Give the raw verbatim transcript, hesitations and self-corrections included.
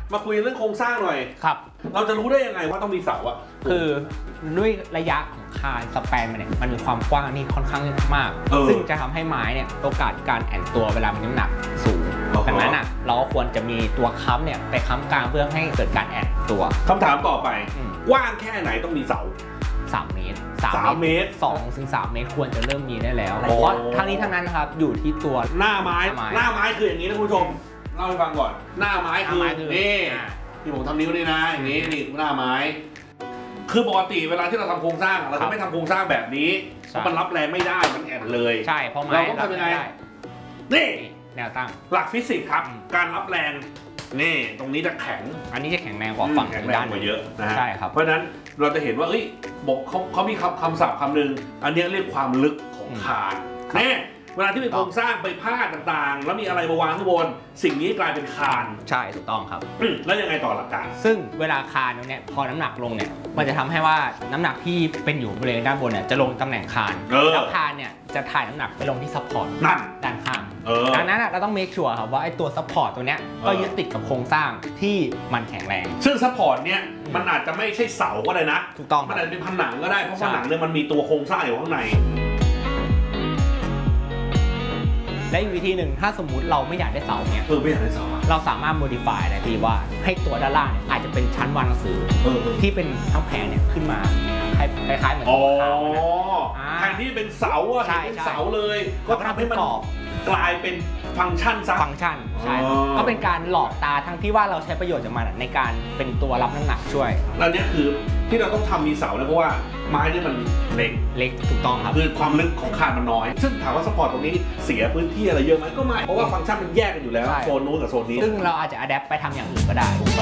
มาคุยเรื่องโครงสร้างหน่อยครับเราจะรู้ได้ยังไงว่าต้องมีเสาอะคือด้วยระยะของคานสแปนมันเนี่ยมันมีความกว้างที่ค่อนข้างมากซึ่งจะทำให้ไม้เนี่ยโอกาสการแอนตัวเวลามีน้ำหนักสูงดังนั้นอ่ะเราก็ควรจะมีตัวค้ำเนี่ยไปค้ำกลางเพื่อให้เกิดการแอนตัวคำถามต่อไปกว้างแค่ไหนต้องมีเสาสามเมตรสามเมตรสองถึงสามเมตรควรจะเริ่มมีได้แล้วเพราะทั้งนี้ทั้งนั้นครับอยู่ที่ตัวหน้าไม้หน้าไม้คืออย่างนี้นะคุณผู้ชมเล่าให้ฟังก่อนหน้าไม้คือนี่ที่ผมทำนิ้วนี่นะอย่างนี้นี่หน้าไม้คือปกติเวลาที่เราทำโครงสร้างเราจะไม่ทำโครงสร้างแบบนี้เพราะมันรับแรงไม่ได้มันแอนเลยใช่เพราะไม้เราต้องทำยังไงนี่แนวตั้งหลักฟิสิกส์ครับการรับแรงนี่ตรงนี้จะแข็งอันนี้จะแข็งแรงกว่าฝั่งด้านกว่าเยอะนะใช่ครับเพราะฉะนั้นเราจะเห็นว่าเอ้ยบอกเขาเขามีคำคำศัพท์คำหนึ่งอันนี้เรียกความลึกของคานแน่เวลาที่เป็นโครงสร้างไปพาดต่างๆแล้วมีอะไรมาวางข้างบนสิ่งนี้กลายเป็นคานใช่ถูกต้องครับแล้วยังไงต่อหลักการซึ่งเวลาคานเนี่ยพอน้ำหนักลงเนี่ยมันจะทำให้ว่าน้ำหนักที่เป็นอยู่บริเวณด้านบนเนี่ยจะลงตำแหน่งคานแล้วคานเนี่ยจะถ่ายน้ำหนักไปลงที่ซัพพอร์ตนั่นด้านข้างดังนั้นเราต้องเมคชัวร์ครับว่าไอ้ตัวซัพพอร์ตตัวเนี้ยก็ยึดติดกับโครงสร้างที่มันแข็งแรงซึ่งซัพพอร์ตเนี่ยมันอาจจะไม่ใช่เสาก็ได้นะถูกต้องมันอาจจะเป็นผนังก็ได้เพราะผนังเนี่ยมันมีตัวโครงสร้างอยู่ข้างในและอีกวิธีหนึ่งถ้าสมมุติเราไม่อยากได้เสาเนี่ยเออไม่อยากได้เสาเราสามารถ modify ได้ที่ว่าให้ตัวด้านล่างเนี่ยอาจจะเป็นชั้นวางหนังสือที่เป็นทั้งแผงเนี่ยขึ้นมาคล้ายๆเหมือนตัวขาวนะแทนที่เป็นเสาอะเห็นเป็นเสาเลยก็ทำให้มันกลายเป็นฟังก์ชันซะฟังก์ชันใช่ก็เป็นการหลอกตาทั้งที่ว่าเราใช้ประโยชน์จากมันในการเป็นตัวรับน้ำหนักช่วยแล้วนี่คือที่เราต้องทำมีเสานะเพราะว่าไม้นี่มันเล็กเล็กถูกต้องครับคือความลึกของคานมันน้อยซึ่งถามว่าสปอร์ตตรงนี้เสียพื้นที่อะไรเยอะไหมก็ไม่เพราะว่าฟังก์ชันมันแยกกันอยู่แล้วโซนนู้นกับโซนนี้ซึ่งเราอาจจะอัดแอปไปทำอย่างอื่นก็ได้